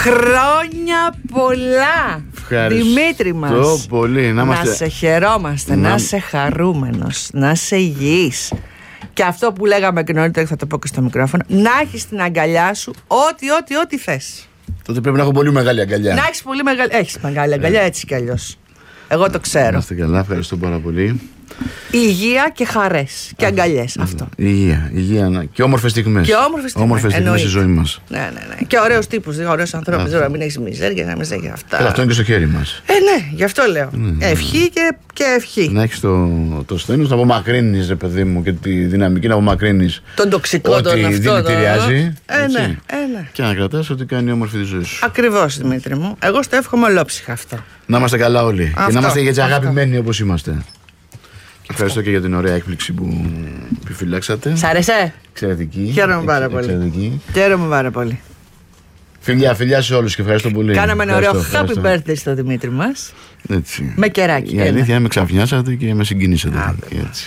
Χρόνια πολλά. Ευχαριστώ Δημήτρη μας. πολύ. Να σε χαιρόμαστε, να είσαι χαρούμενος, να είσαι υγιής. Και αυτό που λέγαμε και νωρίτερα, θα το πω και στο μικρόφωνο, να έχεις την αγκαλιά σου ό,τι θες. Τότε πρέπει να έχω πολύ μεγάλη αγκαλιά. Να έχεις πολύ μεγάλη. Έχεις μεγάλη αγκαλιά έτσι κι αλλιώς. Εγώ το ξέρω. Να είστε καλά, ευχαριστώ πάρα πολύ. Υγεία και χαρές και αγκαλιές. Αυτό. Υγεία και όμορφες στιγμές. Όμορφες στιγμές στη ζωή μας. Ναι. Και ωραίος τύπος, ωραίος ανθρώπους. Να μην έχεις μιζέρια, να μην έχεις αυτά. Αυτό είναι και στο χέρι μας. Ναι, γι' αυτό λέω. Ευχή και ευχή. Να έχεις το στένος, να απομακρύνεις, ρε παιδί μου, και τη δυναμική να απομακρύνεις τον τοξικό τον αυτό. Ό,τι δηλητηριάζει. Ναι. Και να κρατάς ότι κάνει όμορφη τη ζωή σου. Ακριβώς, Δημήτρη μου. Εγώ στο εύχομαι ολόψυχα αυτό. Να είμαστε καλά όλοι. Και να είμαστε έτσι αγαπημένοι όπως είμαστε. Και ευχαριστώ και για την ωραία έκπληξη που επιφυλάξατε. Σ' άρεσε? Εξαιρετική. Χαίρομαι πάρα πολύ. Χαίρομαι πάρα πολύ. Φιλιά σε όλους και ευχαριστώ πολύ. Κάναμε ένα ωραίο happy birthday στο Δημήτρη μας. Έτσι. Με κεράκι. Η αλήθεια είναι με ξαφνιάσατε και με συγκινήσατε.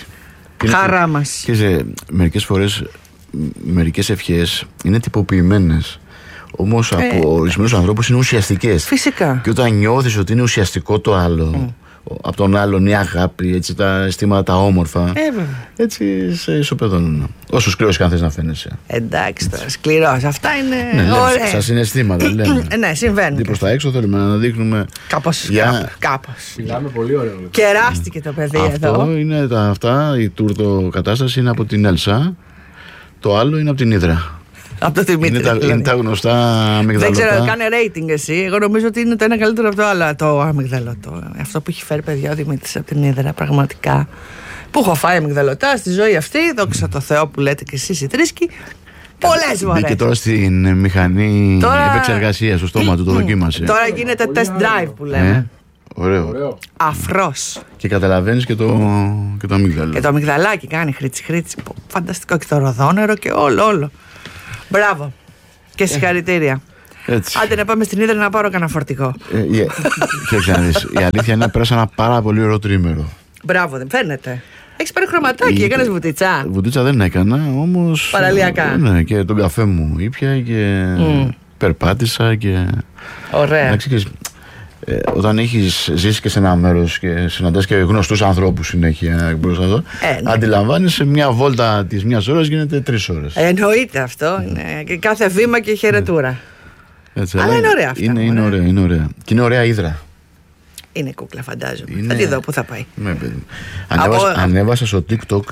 Χαρά μας. Και μερικές φορές μερικές ευχές είναι τυποποιημένες. Όμως από ορισμένους ανθρώπους είναι ουσιαστικές. Φυσικά. Και όταν νιώθεις ότι είναι ουσιαστικό το άλλο, από τον άλλον η αγάπη, έτσι, τα αισθήματα τα όμορφα, έτσι σε ισοπεδώνουν. Όσο σκληρός και αν θες να φαίνεσαι. Εντάξει τώρα, σκληρός. Αυτά είναι ωραία. Στα συναισθήματα λέμε. Ναι, συμβαίνουν. Προς τα έξω θέλουμε να δείχνουμε. Κάπως. Μιλάμε πολύ ωραία. Κεράστηκε το παιδί εδώ. Αυτό είναι αυτά, η τούρτο κατάσταση είναι από την Έλσα. Το άλλο είναι από την Ύδρα. Από το Δημήτρη. Είναι τα γνωστά αμυγδαλωτά. Δεν ξέρω, κάνε rating εσύ. Εγώ νομίζω ότι είναι το ένα καλύτερο από το άλλο. Το αμυγδαλωτό. Αυτό που έχει φέρει παιδιά ο Δημήτρης από την Ύδρα, πραγματικά. Που έχω φάει αμυγδαλωτά στη ζωή αυτή. Δόξα τω Θεώ που λέτε κι εσείς οι τρίσκοι. Πολλές φορές. Μπήκε τώρα στην μηχανή επεξεργασία, στο στόμα του, το δοκίμασε. Τώρα γίνεται test drive που λέμε. Ωραίο. Αφρός. Και καταλαβαίνεις και το αμύγδαλο. Και το αμυγδαλάκι κάνει χρήτσι. Φανταστικό. Και το ροδόνερο και όλο. Μπράβο. Και συγχαρητήρια. Άντε να πάμε στην Ύδρα να πάρω κανένα φορτηγό. Η αλήθεια είναι να πέρασα ένα πάρα πολύ ωραίο τρίμερο. Μπράβο, δεν φαίνεται. Έχεις πάρει χρωματάκι, έκανες βουτίτσα. Βουτίτσα δεν έκανα, όμως. Παραλιακά. Ναι, και τον καφέ μου ήπια και περπάτησα και. Ωραία. Όταν έχεις ζήσει και σε ένα μέρος και συναντάς και γνωστούς ανθρώπους συνέχεια μπροστά εδώ, αντιλαμβάνεσαι μια βόλτα της μιας ώρας γίνεται 3 ώρες. Εννοείται αυτό. Και κάθε βήμα και χαιρετούρα. Αλλά είναι ωραία αυτά. Είναι ωραία. Και είναι ωραία Ύδρα. Είναι κούκλα, φαντάζομαι. Θα τη δω, πού θα πάει. Ναι, παιδί. Ανέβασα στο TikTok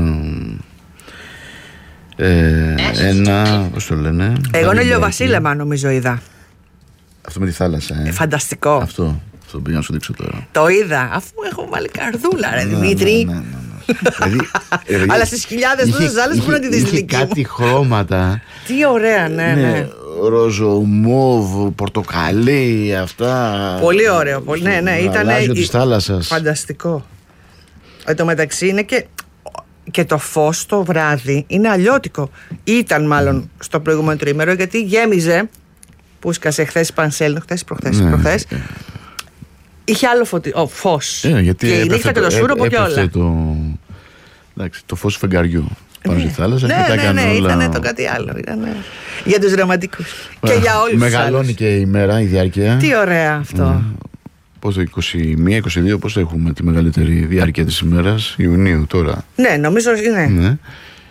ένα. Πώς το λένε. Εγώ είναι ηλιοβασίλεμα, νομίζω είδα. Αυτό με τη θάλασσα. Φανταστικό. Αυτό πήγα να σου δείξω τώρα. Το είδα, αφού έχω βάλει καρδούλα, ρε Δημήτρη. Ναι. Αλλά στις χιλιάδες τόσες άλλες που να τη δεις δική μου. Κάτι χρώματα. Τι ωραία, ναι. Ροζο, μόβ, πορτοκαλί, αυτά. Πολύ ωραίο. Ναι, ήταν. Της θάλασσας. Φανταστικό. Εν τω μεταξύ είναι και το φως το βράδυ είναι αλλιώτικο. Ήταν μάλλον στο προηγούμενο τρίμερο, γιατί γέμιζε. Που σκάσε χθες Πανσέλινο, προχθές. Είχε άλλο φως. Γιατί και η νύχτα και το σούρουπο και όλα. Το φως του φεγγαριού πάνω στη θάλασσα. Ναι, ήταν το κάτι άλλο. Για τους ρομαντικούς. Και για όλους. Μεγαλώνει και η μέρα, η διάρκεια. Τι ωραία αυτό. Πώς το 21-22, πώς έχουμε τη μεγαλύτερη διάρκεια της ημέρας, Ιουνίου τώρα. Ναι, νομίζω είναι.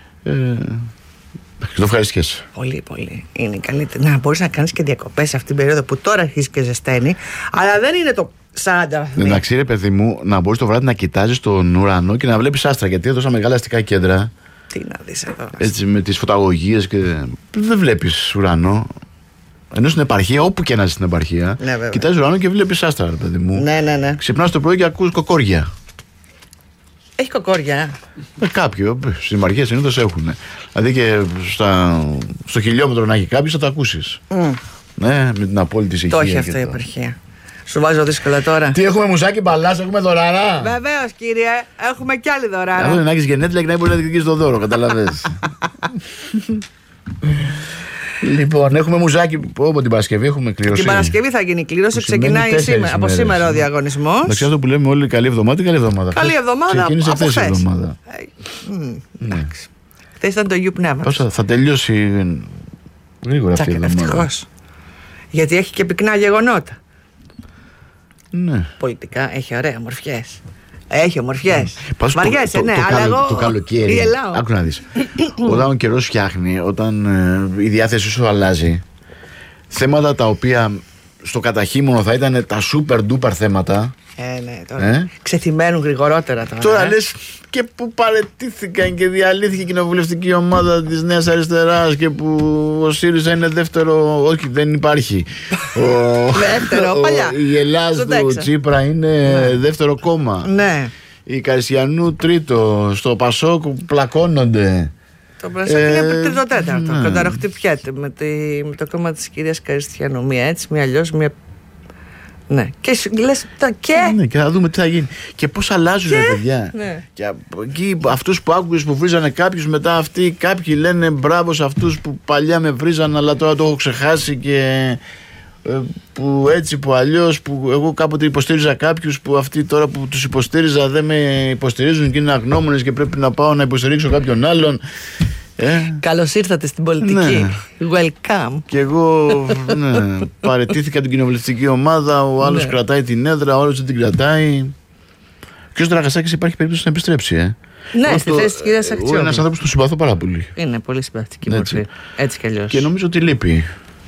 Το ευχαριστιέσαι. Πολύ. Είναι καλύτερη. Να μπορείς να κάνεις και διακοπές αυτήν την περίοδο που τώρα αρχίζει και ζεσταίνει, αλλά δεν είναι το 40 βαθμοί. Εντάξει, ρε παιδί μου, να μπορείς το βράδυ να κοιτάζεις τον ουρανό και να βλέπεις άστρα. Γιατί εδώ στα μεγάλα αστικά κέντρα. Τι να δεις εδώ. Έτσι με τις φωταγωγίες και. Δεν βλέπεις ουρανό. Ενώ στην επαρχία, όπου και να είσαι στην επαρχία, κοιτάζεις ουρανό και βλέπεις άστρα, ρε παιδί μου. Ναι. Ξυπνάς το πρωί και ακούς κοκόρια. Έχει κοκόρια. Κάποιοι, στις επαρχίες συνήθως έχουν. Δηλαδή και στο χιλιόμετρο να έχει κάποιος θα το ακούσεις. Ναι, με την απόλυτη ησυχία. Το έχει αυτό η επαρχία. Σου βάζω δύσκολα τώρα. Τι έχουμε, μουσάκι, μπαλάς, έχουμε δωράρα. Βεβαίως, κύριε, έχουμε κι άλλη δωράρα. Αυτό είναι να έχεις γενέθλια και να μπορεί να διεκδικήσεις το δώρο, καταλαβαίνεις. Λοιπόν, έχουμε μουζάκι από την Παρασκευή, έχουμε κλήρωση. Την Παρασκευή θα γίνει κλήρωση, ξεκινάει από σήμερα ο διαγωνισμός. Εντάξει, αυτό που λέμε όλοι, καλή εβδομάδα. Καλή εβδομάδα ξεκίνησε χθες η εβδομάδα. Εντάξει. Χθες ήταν το Γιου Πνεύμα. Θα τελειώσει γρήγορα αυτή η εβδομάδα. Ευτυχώς. Γιατί έχει και πυκνά γεγονότα. Ναι. Πολιτικά έχει ωραία μορφιές. Έχει ομορφιές. Βαριέσαι, ναι, αλλά εγώ. Το καλοκαίρι. Άκου να δεις. Όταν ο καιρός φτιάχνει, όταν η διάθεσή σου αλλάζει, θέματα τα οποία στο καταχύμωνο θα ήταν τα super duper θέματα. Ναι, τώρα. Ξεθυμένουν γρηγορότερα τώρα. Τώρα λες και που παραιτήθηκαν και διαλύθηκε η κοινοβουλευτική ομάδα της Νέας Αριστεράς και που ο ΣΥΡΙΖΑ είναι δεύτερο. Όχι, δεν υπάρχει. Δεύτερο, παλιά. Η Ελλάδα του Τσίπρα είναι δεύτερο κόμμα. Ναι. Η Καριστιανού τρίτο. Στο Πασόκ πλακώνονται. Το Πασόκ είναι τρίτο-τέταρτο. Κονταροχτυπιέται με το κόμμα της κυρίας Καριστιανού. Μία έτσι, μία αλλιώς, μία. Ναι. Και λες Ναι, και θα δούμε τι θα γίνει. Και πώς αλλάζουν τα παιδιά. Ναι. Και εκεί αυτούς που άκουγες που βρίζανε κάποιους, μετά αυτοί κάποιοι λένε μπράβο σε αυτούς που παλιά με βρίζανε, αλλά τώρα το έχω ξεχάσει και που έτσι που αλλιώς, που εγώ κάποτε υποστήριζα κάποιους που αυτοί τώρα που τους υποστήριζα δεν με υποστηρίζουν και είναι αγνώμονες και πρέπει να πάω να υποστηρίξω κάποιον άλλον. Καλώς ήρθατε στην πολιτική. Ναι. Welcome. Και εγώ παραιτήθηκα την κοινοβουλευτική ομάδα. Ο άλλος κρατάει την έδρα, ο άλλος δεν την κρατάει. Και ο Δραγασάκης υπάρχει περίπτωση να επιστρέψει. Ναι, στη θέση της κυρίας Αξιόγλου. Είναι ένας άνθρωπος που τον συμπαθώ πάρα πολύ. Είναι πολύ συμπαθητική μορφή. Έτσι κι αλλιώς. Και νομίζω ότι λείπει.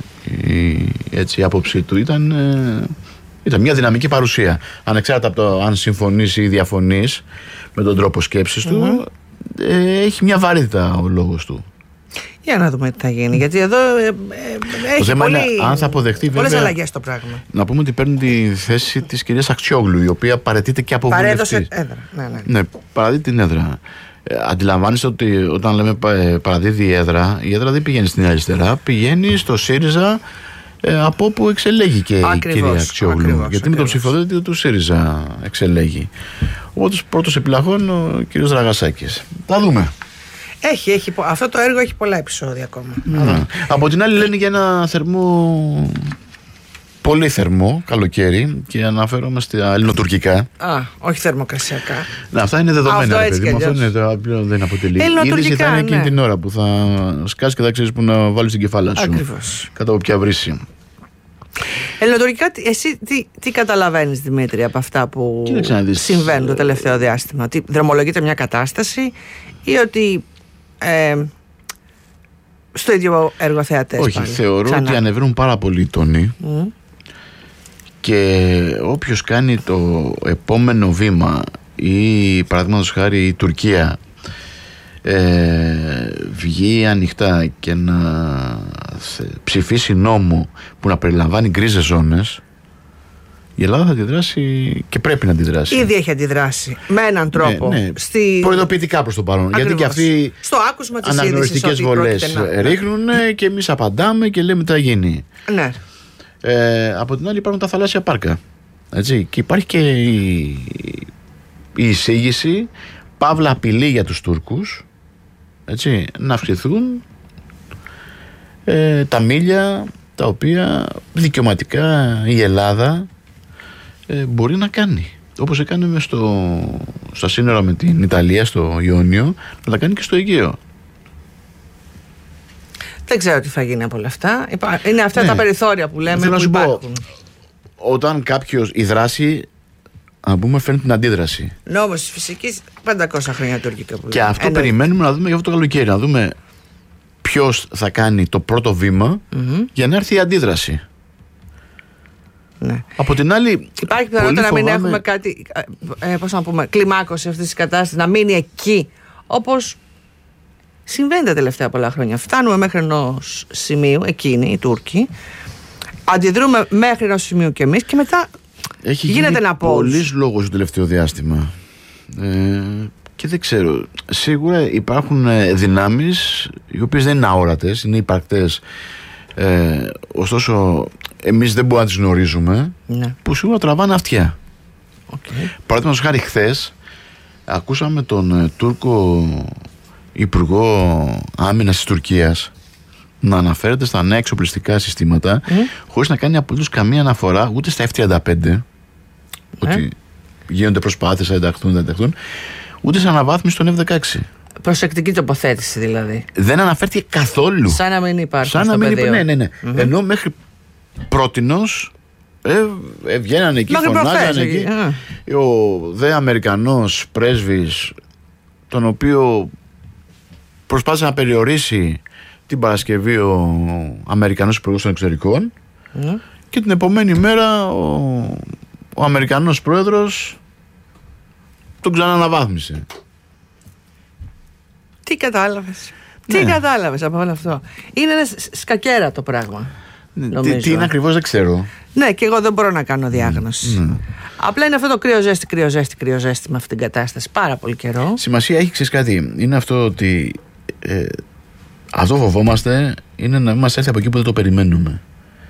Η άποψή του ήταν μια δυναμική παρουσία. Ανεξάρτητα από το αν συμφωνείς ή διαφωνείς με τον τρόπο σκέψης του, έχει μια βαρύτητα ο λόγος του. Για να δούμε τι θα γίνει. Γιατί εδώ έχει αν θα αποδεχτεί, πολλές αλλαγές στο πράγμα. Να πούμε ότι παίρνει τη θέση της κυρίας Αξιόγλου, η οποία παραιτείται και από βουλευτή. Παρέδωσε έδρα. Ναι, παραδίδει την έδρα. Αντιλαμβάνεστε ότι όταν λέμε παραδίδει η έδρα δεν πηγαίνει στην αριστερά, πηγαίνει στο ΣΥΡΙΖΑ, από όπου εξελέγει και η κυρία Αξιόγλου. Γιατί με το ψηφοδέλτιο του ΣΥΡΙΖΑ εξελέγει. Οπότε πρώτος επιλαγών ο κύριος Δραγασάκης. Θα δούμε. Αυτό το έργο έχει πολλά επεισόδια ακόμα. Από την άλλη λένε για ένα θερμό, πολύ θερμό καλοκαίρι, και αναφέρομαι στα ελληνοτουρκικά. Όχι θερμοκρασιακά. Αυτά είναι δεδομένα. Αυτό δεν αποτελεί. Η είδηση θα είναι εκείνη την ώρα που θα σκάσει και θα ξέρεις που να βάλεις την κεφάλα σου. Ακριβώς. Κατά όποια βρύση. Ελληνοτουρκικά, εσύ τι καταλαβαίνεις, Δημήτρη, από αυτά που συμβαίνουν το τελευταίο διάστημα? Ότι δρομολογείται μια κατάσταση ή ότι στο ίδιο εργοθεατές? Όχι, θεωρώ ότι ανεβαίνουν πάρα πολύ οι τόνοι και όποιος κάνει το επόμενο βήμα, ή παραδείγματος χάρη η Τουρκία βγει ανοιχτά και να ψηφίσει νόμο που να περιλαμβάνει γκρίζες ζώνες, η Ελλάδα θα αντιδράσει και πρέπει να αντιδράσει. Ήδη έχει αντιδράσει με έναν τρόπο. Προειδοποιητικά προς το παρόν. Ακριβώς. Γιατί και αυτοί αναγνωριστικές βολές ρίχνουν και εμείς απαντάμε και λέμε τι θα γίνει. Ναι. Από την άλλη υπάρχουν τα θαλάσσια πάρκα. Έτσι. Και υπάρχει και η εισήγηση, παύλα απειλή για τους Τούρκους, έτσι, να αυξηθούν τα μίλια τα οποία δικαιωματικά η Ελλάδα μπορεί να κάνει. Όπως έκανε στα σύνορα με την Ιταλία στο Ιόνιο, να τα κάνει και στο Αιγαίο. Δεν ξέρω τι θα γίνει από όλα αυτά. Είναι αυτά τα περιθώρια που λέμε που υπάρχουν. Όταν κάποιος, η δράση, να πούμε, φέρνει την αντίδραση. Νόμος της φυσικής, 500 χρόνια τουρκικά που λέμε. Και αυτό περιμένουμε να δούμε για αυτό το καλοκαίρι. Να δούμε ποιος θα κάνει το πρώτο βήμα για να έρθει η αντίδραση. Ναι. Από την άλλη, υπάρχει πιθανότητα να μην έχουμε κάτι, πώς να πούμε, κλιμάκωση αυτής της κατάστασης, να μείνει εκεί όπως συμβαίνει τα τελευταία πολλά χρόνια. Φτάνουμε μέχρι ενός σημείου, εκείνοι οι Τούρκοι, αντιδρούμε μέχρι ενός σημείου και εμείς, και μετά γίνεται ένα pause. Πολλής λόγος το τελευταίο διάστημα. Και δεν ξέρω. Σίγουρα υπάρχουν δυνάμεις οι οποίες δεν είναι αόρατες, είναι υπαρκτές. Ωστόσο, εμείς δεν μπορούμε να τις γνωρίζουμε, που σίγουρα τραβάνε αυτιά. Παραδείγματος χάρη, χθες ακούσαμε τον Τούρκο Υπουργό Άμυνας της Τουρκίας να αναφέρεται στα νέα εξοπλιστικά συστήματα, χωρίς να κάνει απολύτως καμία αναφορά ούτε στα F-35, ότι γίνονται προσπάθειες να ενταχθούν, ούτε σε αναβάθμιση των F-16. Προσεκτική τοποθέτηση δηλαδή. Δεν αναφέρθηκε καθόλου. Σαν να μην υπάρχει. Ναι. Ενώ μέχρι πρότινος, βγαίνανε εκεί, φωνάζανε εκεί. Ο δε Αμερικανός πρέσβης, τον οποίο προσπάθησε να περιορίσει την Παρασκευή ο Αμερικανός Υπουργός των Εξωτερικών, και την επομένη μέρα ο Αμερικανός Πρόεδρος τον ξαναναβάθμισε. Τι κατάλαβες? Τι κατάλαβες από όλο αυτό? Είναι ένα σκακέρα το πράγμα. Τι είναι ακριβώς δεν ξέρω. Ναι, και εγώ δεν μπορώ να κάνω διάγνωση. Απλά είναι αυτό το κρύο-ζέστη με αυτή την κατάσταση πάρα πολύ καιρό. Σημασία έχει, ξέρεις κάτι, είναι αυτό ότι αυτό φοβόμαστε, είναι να μην μας έρθει από εκεί που δεν το περιμένουμε.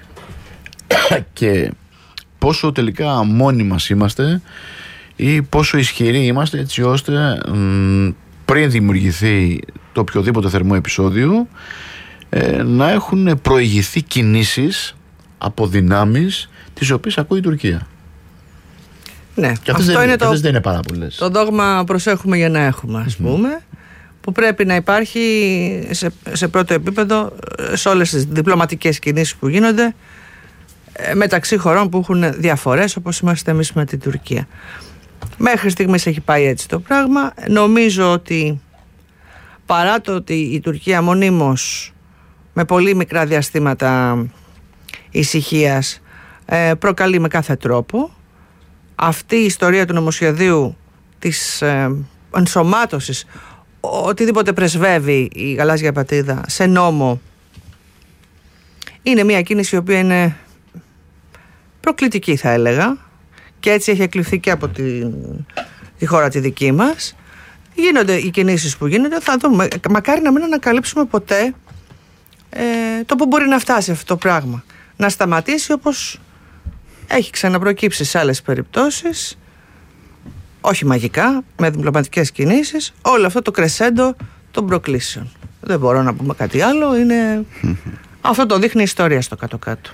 Και πόσο τελικά μόνοι μας είμαστε ή πόσο ισχυροί είμαστε, έτσι ώστε πριν δημιουργηθεί το οποιοδήποτε θερμό επεισόδιο, να έχουν προηγηθεί κινήσεις από δυνάμεις τις οποίες ακούει η Τουρκία. Ναι, και αυτές δεν είναι πάρα πολλές. Το δόγμα προσέχουμε για να έχουμε, ας πούμε, που πρέπει να υπάρχει σε πρώτο επίπεδο σε όλες τις διπλωματικές κινήσεις που γίνονται μεταξύ χωρών που έχουν διαφορές, όπως είμαστε εμείς με την Τουρκία. Μέχρι στιγμής έχει πάει έτσι το πράγμα. Νομίζω ότι παρά το ότι η Τουρκία μονίμως με πολύ μικρά διαστήματα ησυχίας προκαλεί με κάθε τρόπο, αυτή η ιστορία του νομοσχεδίου της ενσωμάτωσης οτιδήποτε πρεσβεύει η γαλάζια πατρίδα σε νόμο είναι μια κίνηση η οποία είναι προκλητική, θα έλεγα, και έτσι έχει εκλειφθεί και από τη χώρα τη δική μας. Γίνονται οι κινήσεις που γίνονται, θα δούμε, μακάρι να μην ανακαλύψουμε ποτέ το που μπορεί να φτάσει αυτό το πράγμα, να σταματήσει όπως έχει ξαναπροκύψει σε άλλες περιπτώσεις, όχι μαγικά, με διπλωματικές κινήσεις, όλο αυτό το κρεσέντο των προκλήσεων. Δεν μπορώ να πούμε κάτι άλλο, είναι αυτό το δείχνει η ιστορία στο κάτω-κάτω.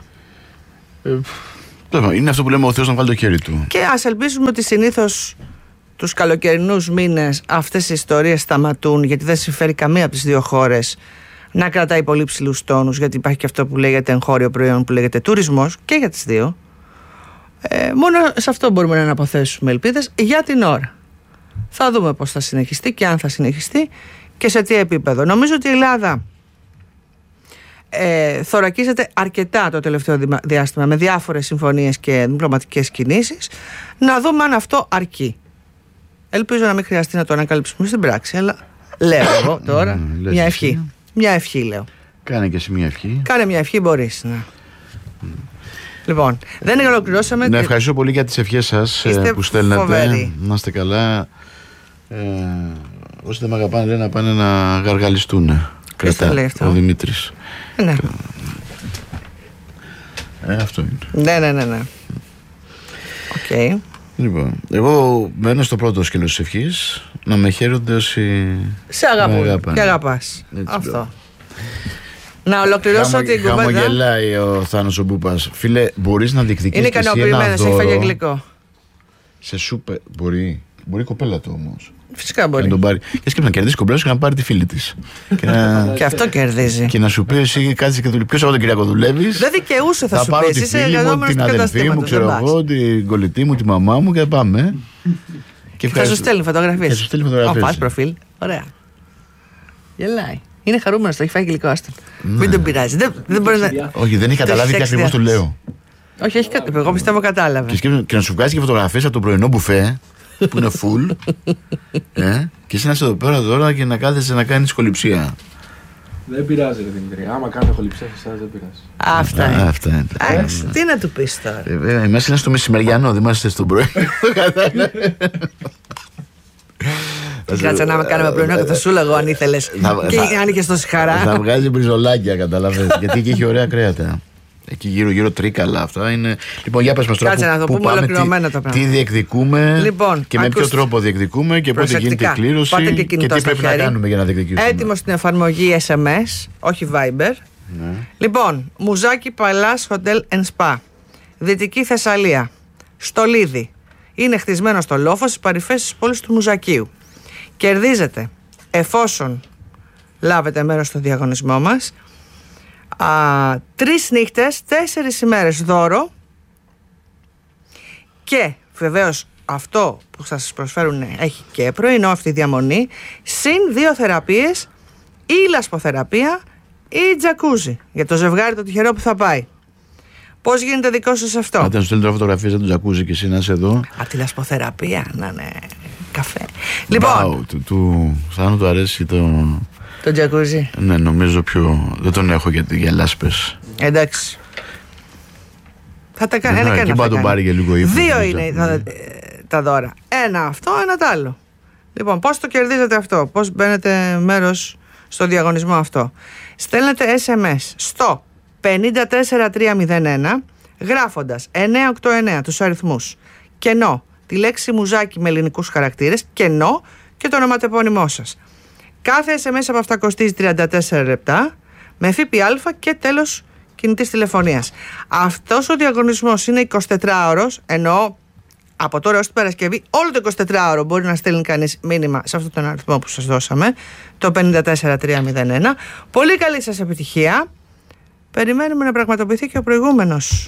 Είναι αυτό που λέμε, ο Θεός να βάλει το χέρι του. Και ας ελπίσουμε ότι συνήθως τους καλοκαιρινούς μήνες αυτές οι ιστορίες σταματούν, γιατί δεν συμφέρει καμία από τις δύο χώρες να κρατάει πολύ ψηλούς τόνους, γιατί υπάρχει και αυτό που λέγεται εγχώριο προϊόν που λέγεται τουρισμός, και για τις δύο. Μόνο σε αυτό μπορούμε να αναποθέσουμε ελπίδες για την ώρα. Θα δούμε πώς θα συνεχιστεί και αν θα συνεχιστεί και σε τι επίπεδο. Νομίζω ότι η Ελλάδα θωρακίζεται αρκετά το τελευταίο διάστημα με διάφορες συμφωνίες και διπλωματικές κινήσεις. Να δούμε αν αυτό αρκεί. Ελπίζω να μην χρειαστεί να το ανακαλύψουμε στην πράξη, αλλά λέω εγώ τώρα μια ευχή. Μια ευχή λέω. Κάνε και εσύ μια ευχή. Κάνε μια ευχή, μπορείς. Ναι. Λοιπόν, δεν ολοκληρώσαμε. Να ευχαριστώ πολύ για τις ευχές σας που στέλνετε. Φοβερή. Να είστε καλά. Όσοι δεν με αγαπάνε, λένε να πάνε να γαργαλιστούν. Κρατά ο Δημήτρης. Ναι. Αυτό είναι. Ναι. Οκ. Λοιπόν, εγώ μένω στο πρώτο σκέλος της ευχής, να με χαίρονται όσοι σε αγαπούν και αγαπάς. Αυτό. Να ολοκληρώσω την κουβέντα. Χαμογελάει ο Θάνος ο Μπούπας. Φίλε, μπορείς να διεκδικήσεις? Είναι ικανοποιημένος, έχει φάγει γλυκό. Σε σούπε, μπορεί η κοπέλα του όμως. Φυσικά μπορεί. Να τον πάρει. Και σκέφτεται να κερδίσει κομπλές και να πάρει τη φίλη της. Και αυτό κερδίζει. Και να σου πει εσύ κάτσε και δουλεύει. Ποιος εγώ τον Κυριακό δουλεύεις? Δεν δικαιούσε, θα σου πει. Εσύ είσαι εργαζόμενος του καταστήματος. Την αδελφή μου, ξέρω εγώ, την κολλητή μου, τη μαμά μου και πάμε. Και θα σου στέλνει φωτογραφίες. Θα σου στέλνει φωτογραφίες. Πας προφίλ. Ωραία. Γελάει. Είναι χαρούμενος, το έχει φάει γλυκό, άστον. Μην τον πειράζει. Όχι, δεν έχει καταλάβει τι ακριβώς του λέω. Όχι, εγώ πιστεύω κατάλαβε. Και να σου βγάζει και φωτογραφίες από το πρωινό μπουφέ που είναι full. Και εσύ να είσαι εδώ πέρα τώρα και να κάθεσαι να κάνεις κολυψία. Δεν πειράζει, ρε Δημήτρη. Άμα κάνω κολυψία σε εσάς δεν πειράζει. Αυτά είναι. Τι να του πεις τώρα? Είμαστε στο μεσημεριανό, δεν είμαστε στον πρωί. Κάτσε να κάνουμε πρωινό και θα σου λέγω αν ήθελες. Και αν είχες τόση χαρά. Θα βγάζει μπριζολάκια, καταλαβαίνεις. Γιατί εκεί έχει ωραία κρέατα. Εκεί γύρω τρίκαλα αυτά είναι. Λοιπόν, για πες μας τώρα. Κάτσε να το πούμε ολοκληρωμένα τα πράγματα. Τι διεκδικούμε και με ποιο τρόπο διεκδικούμε και πότε γίνεται η κλήρωση και τι πρέπει να κάνουμε για να διεκδικήσουμε. Έτοιμο στην εφαρμογή SMS, όχι Viber. Λοιπόν, Μουζάκι Παλάς Hotel and Spa, Δυτική Θεσσαλία, Στολίδι. Είναι χτισμένο στο λόφο στις παρυφές της πόλης του Μουζακίου. Κερδίζετε, εφόσον λάβετε μέρος στο διαγωνισμό μας, 3 νύχτες, 4 ημέρες δώρο. Και βεβαίως αυτό που θα σας προσφέρουν έχει και πρωινό αυτή η διαμονή, συν 2 θεραπείες, ή λασποθεραπεία ή τζακούζι για το ζευγάρι το τυχερό που θα πάει. Πώς γίνεται δικό σας αυτό? Όταν σου στέλνει τώρα φωτογραφίες από το τζακούζι και εσύ να είσαι εδώ. Από τη λασποθεραπεία, να είναι καφέ. Λοιπόν, του Θάνου του αρέσει το τζακούζι. Ναι, νομίζω δεν τον έχω για λάσπες. Εντάξει. Θα τα κάνει. Εκεί μπορεί να τον πάρει για λίγο ύφος. 2 είναι τα δώρα. Ένα αυτό, ένα το άλλο. Λοιπόν, πώς το κερδίζετε αυτό? Πώς μπαίνετε μέρος στο διαγωνισμό αυτό? Στέλνετε SMS στο 54301 γράφοντας 989 τους αριθμούς, κενό, τη λέξη μουζάκι με ελληνικούς χαρακτήρες, κενό και το ονοματεπώνυμό σας. Κάθε SMS από αυτά κοστίζει 34 λεπτά με ΦΠΑ και τέλος κινητής τηλεφωνίας. Αυτός ο διαγωνισμός είναι 24ωρος, εννοώ από τώρα ως την Παρασκευή, όλο το 24ωρο μπορεί να στέλνει κανείς μήνυμα σε αυτόν τον αριθμό που σας δώσαμε, το 54301. Πολύ καλή σας επιτυχία. Περιμένουμε να πραγματοποιηθεί και ο προηγούμενος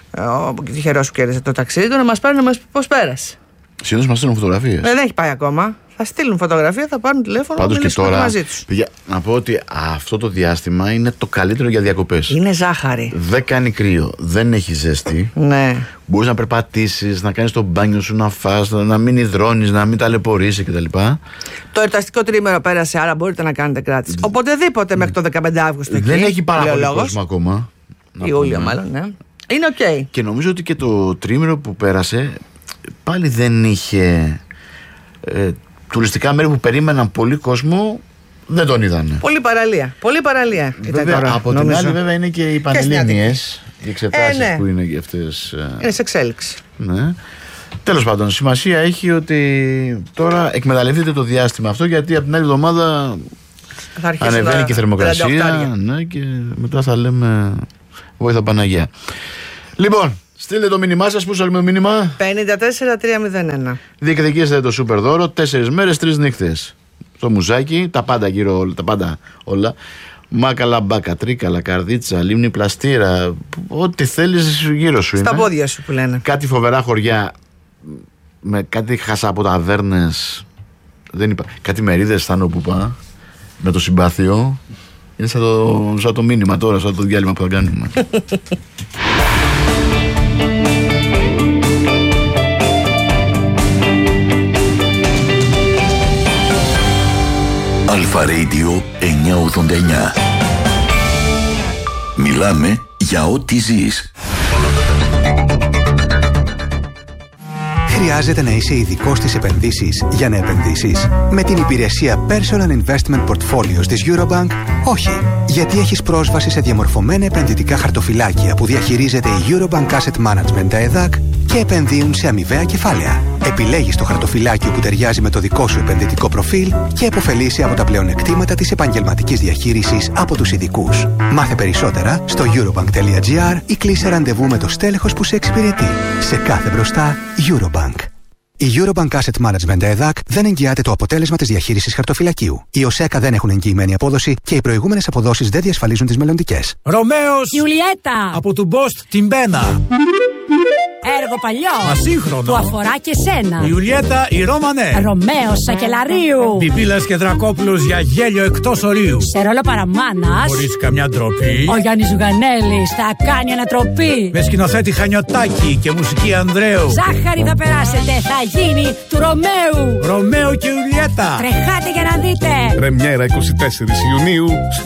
ο τυχερός που κέρδισε το ταξίδι του να μας πάρει να μας πει πώς πέρασε. Συνήθως μας στέλνουν φωτογραφίες. Δεν έχει πάει ακόμα. Θα στείλουν φωτογραφία, θα πάρουν τηλέφωνο. Πάντως και τώρα, μαζί τους. παιδιά, να πω ότι αυτό το διάστημα είναι το καλύτερο για διακοπές. Είναι ζάχαρη. Δεν κάνει κρύο, δεν έχει ζέστη. Ναι. Μπορείς να περπατήσεις, να κάνεις το μπάνιο σου, να φας, να μην υδρώνεις, να μην ταλαιπωρήσεις κτλ. Το εορταστικό τρίμηνο πέρασε, άρα μπορείτε να κάνετε κράτηση. Οποτεδήποτε μέχρι το 15 Αύγουστο. Δεν έχει πάρα πολύ κόσμο ακόμα. Ιούλιο, μάλλον, ναι. Είναι οκ. Και νομίζω ότι και το τρίμηνο που πέρασε πάλι δεν είχε. Τουριστικά μέρη που περίμεναν πολύ κόσμο δεν τον είδανε. Πολύ παραλία. Πολύ παραλία. Βέβαια, τώρα, από την άλλη, βέβαια, είναι και οι πανελλήνιες, οι εξετάσεις ναι. που είναι και αυτές. Είναι σε εξέλιξη. Ναι. Τέλος πάντων, σημασία έχει ότι τώρα εκμεταλλευτείτε το διάστημα αυτό, γιατί από την άλλη εβδομάδα ανεβαίνει και η θερμοκρασία. Ναι, και μετά θα λέμε Βόηθα Παναγία. Λοιπόν, στείλτε το μήνυμά σας. Πού σας λέμε το μήνυμα? 54301. Διεκδικήστε το σούπερ δώρο. 4 μέρες, 3 νύχτες. Στο μουζάκι, τα πάντα γύρω, τα πάντα όλα. Μάκαλα, μπάκα, τρίκαλα, καρδίτσα, λίμνη, πλαστήρα. Ό,τι θέλεις γύρω σου είναι. Στα πόδια σου που λένε. Κάτι φοβερά χωριά με κάτι χασαποταβέρνες. Δεν είπα. Κάτι μερίδες θα που είπα. Με το συμπάθειο. Είναι σαν το μήνυμα τώρα, σαν το διάλειμμα που θα κάνουμε. Αλφα Radio 989. Μιλάμε για ό,τι ζεις. Χρειάζεται να είσαι ειδικός στις επενδύσεις για να επενδύσεις? Με την υπηρεσία Personal Investment Portfolios της Eurobank, όχι. Γιατί έχεις πρόσβαση σε διαμορφωμένα επενδυτικά χαρτοφυλάκια που διαχειρίζεται η Eurobank Asset Management, τα ΕΔΑΚ, και επενδύουν σε αμοιβαία κεφάλαια. Επιλέγεις το χαρτοφυλάκιο που ταιριάζει με το δικό σου επενδυτικό προφίλ και επωφελείσαι από τα πλεονεκτήματα της επαγγελματικής διαχείρισης από τους ειδικούς. Μάθε περισσότερα στο eurobank.gr ή κλείσε ραντεβού με το στέλεχος που σε εξυπηρετεί. Σε κάθε μπροστά, Eurobank. Η Eurobank Asset Management ΕΔΑΚ δεν εγγυάται το αποτέλεσμα της διαχείρισης χαρτοφυλακίου. Οι ΟΣΕΚΑ δεν έχουν εγγυημένη απόδοση και οι προηγούμενες αποδόσεις δεν διασφαλίζουν τις μελλοντικές. Ρωμαίος Ιουλιέτα από του Μπόστ την Μπένα. Έργο παλιό. Ασύγχρονο. Που αφορά και σένα. Ιουλιέτα η Ρώμανε. Ρωμαίος Σακελαρίου. Πιπίλας και Δρακόπουλος για γέλιο εκτός ορίου. Σε ρόλο παραμάνας. Χωρίς καμιά ντροπή. Ο Γιάννης Ζουγανέλης θα κάνει ανατροπή. Με σκηνοθέτη Χανιωτάκη και μουσική Ανδρέου. Ζάχαρη θα περάσετε, θα γίνει του Ρωμαίου. Ρωμαίο και Ιουλιέτα. Τρεχάτε για να δείτε. Πρεμιέρα 24 Ιουνίου.